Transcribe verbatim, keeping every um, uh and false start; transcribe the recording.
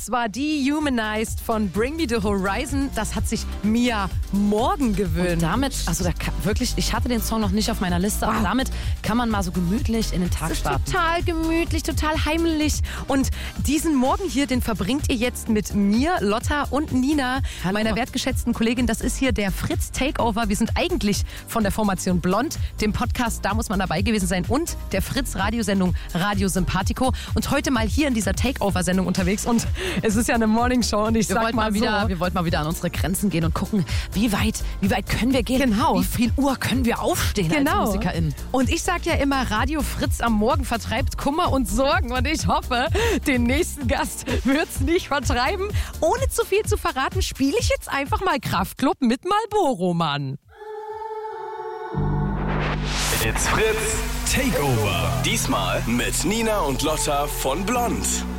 Das war Dehumanized von Bring Me the Horizon. Das hat sich Mia Morgan gewöhnt. Und damit, also da kann, wirklich, ich hatte den Song noch nicht auf meiner Liste, wow. aber damit kann man mal so gemütlich in den Tag das ist starten. Total gemütlich, total heimlich. Und diesen Morgen hier, den verbringt ihr jetzt mit mir, Lotta und Nina, Hallo. meiner wertgeschätzten Kollegin. Das ist hier der Fritz Takeover. Wir sind eigentlich von der Formation Blond, dem Podcast, da muss man dabei gewesen sein, und der Fritz-Radiosendung Radio Sympathico. Und heute mal hier in dieser Takeover-Sendung unterwegs. Und es ist ja eine Morningshow und ich wir sag mal, mal wieder, so. wir wollten mal wieder an unsere Grenzen gehen und gucken, wie weit, wie weit können wir gehen? Genau. Wie viel Uhr können wir aufstehen Genau. als MusikerInnen? Und ich sag ja immer, Radio Fritz am Morgen vertreibt Kummer und Sorgen. Und ich hoffe, den nächsten Gast wird's nicht vertreiben. Ohne zu viel zu verraten, spiele ich jetzt einfach mal Kraftklub mit Marlboro, Mann. It's Fritz Takeover. Diesmal mit Nina und Lotta von Blond.